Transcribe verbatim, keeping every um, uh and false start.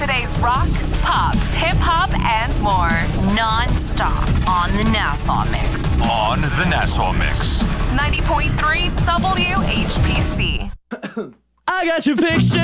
today's rock, pop, hip-hop, and more. Non-stop on the Nassau Mix. On the Nassau Mix. ninety point three W H P C. I got your picture.